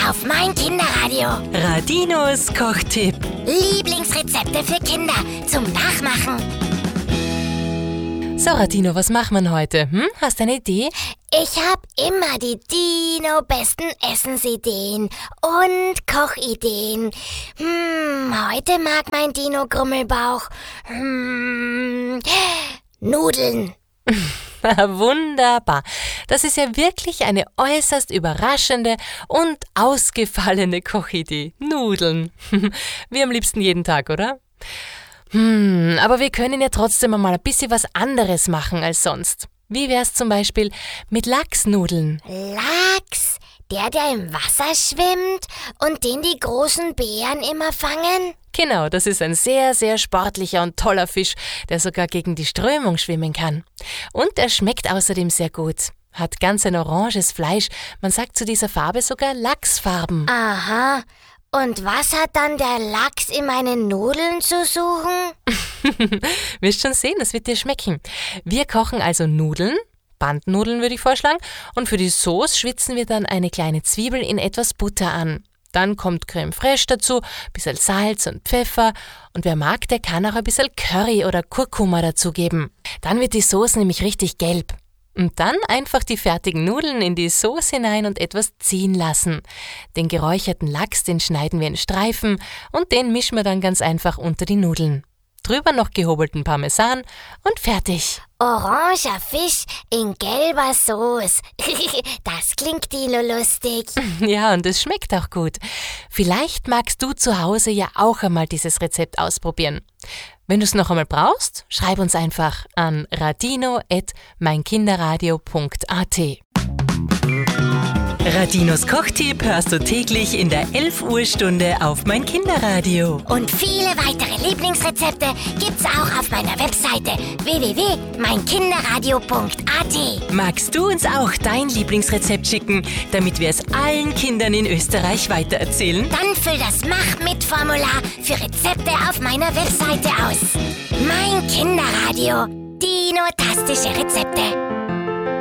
auf mein Kinderradio. Radinos Kochtipp. Lieblingsrezepte für Kinder zum Nachmachen. So, Radino, was machen wir heute? Hast du eine Idee? Ich hab immer die besten Essensideen und Kochideen. Heute mag mein Dino Grummelbauch Nudeln. Wunderbar. Das ist ja wirklich eine äußerst überraschende und ausgefallene Kochidee. Nudeln. Wir am liebsten jeden Tag, oder? Aber wir können ja trotzdem mal ein bisschen was anderes machen als sonst. Wie wär's zum Beispiel mit Lachsnudeln? Lachs? Der im Wasser schwimmt und den die großen Bären immer fangen? Genau, das ist ein sehr, sehr sportlicher und toller Fisch, der sogar gegen die Strömung schwimmen kann. Und er schmeckt außerdem sehr gut. Hat ganz ein oranges Fleisch. Man sagt zu dieser Farbe sogar Lachsfarben. Aha. Und was hat dann der Lachs in meinen Nudeln zu suchen? Wirst schon sehen, das wird dir schmecken. Wir kochen also Nudeln, Bandnudeln würde ich vorschlagen, und für die Sauce schwitzen wir dann eine kleine Zwiebel in etwas Butter an. Dann kommt Creme fraiche dazu, ein bisschen Salz und Pfeffer, und wer mag, der kann auch ein bisschen Curry oder Kurkuma dazugeben. Dann wird die Sauce nämlich richtig gelb. Und dann einfach die fertigen Nudeln in die Sauce hinein und etwas ziehen lassen. Den geräucherten Lachs, den schneiden wir in Streifen und den mischen wir dann ganz einfach unter die Nudeln. Drüber noch gehobelten Parmesan und fertig. Oranger Fisch in gelber Sauce. Das klingt Dino lustig. Ja, und es schmeckt auch gut. Vielleicht magst du zu Hause ja auch einmal dieses Rezept ausprobieren. Wenn du es noch einmal brauchst, schreib uns einfach an radino@meinkinderradio.at. Radinos Kochtipp hörst du täglich in der 11 Uhr Stunde auf Mein Kinderradio. Und viele weitere Lieblingsrezepte gibt's auch auf meiner Webseite www.meinkinderradio.at. Magst du uns auch dein Lieblingsrezept schicken, damit wir es allen Kindern in Österreich weitererzählen? Dann füll das Mach-mit-Formular für Rezepte auf meiner Webseite aus. Mein Kinderradio. Dino-tastische Rezepte.